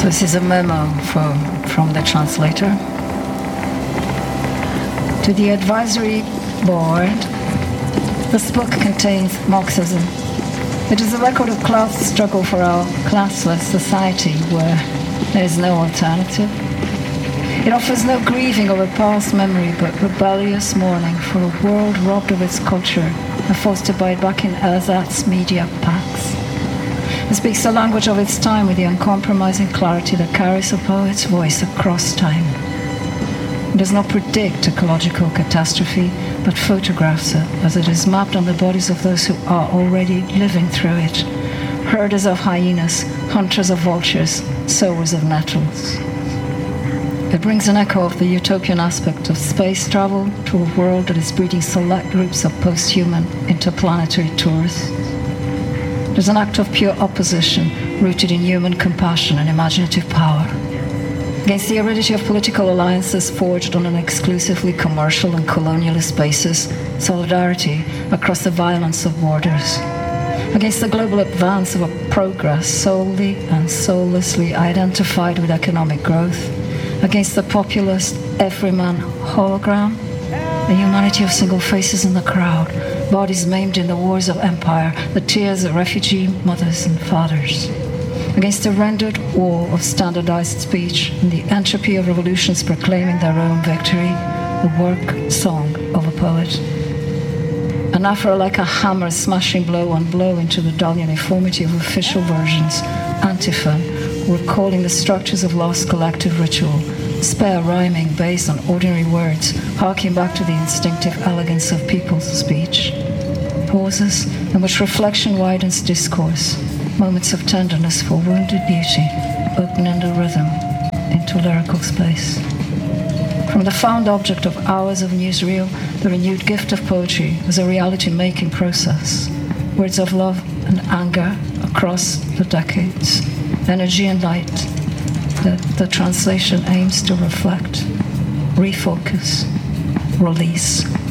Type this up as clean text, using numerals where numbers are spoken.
This is a memo from the translator. To the advisory board, this book contains Marxism. It is a record of class struggle for our classless society where there is no alternative. It offers no grieving over past memory, but rebellious mourning for a world robbed of its culture and forced to buy it back in ersatz media packs. It speaks the language of its time with the uncompromising clarity that carries a poet's voice across time. It does not predict ecological catastrophe, but photographs it as it is mapped on the bodies of those who are already living through it. Herders of hyenas, hunters of vultures, sowers of nettles. It brings an echo of the utopian aspect of space travel to a world that is breeding select groups of post-human interplanetary tourists. It is an act of pure opposition rooted in human compassion and imaginative power, against the aridity of political alliances forged on an exclusively commercial and colonialist basis, solidarity across the violence of borders, against the global advance of a progress solely and soullessly identified with economic growth, against the populist everyman hologram, the humanity of single faces in the crowd, bodies maimed in the wars of empire, the tears of refugee mothers and fathers, against the rendered war of standardized speech and the entropy of revolutions proclaiming their own victory, the work song of a poet. An afro like a hammer smashing blow on blow into the dull uniformity of official versions, antiphon, recalling the structures of lost collective ritual, spare rhyming based on ordinary words, harking back to the instinctive elegance of people's speech. Pauses in which reflection widens discourse, moments of tenderness for wounded beauty, opening the rhythm into lyrical space. From the found object of hours of newsreel, the renewed gift of poetry was a reality-making process. Words of love and anger across the decades, energy and light that the translation aims to reflect, refocus, release.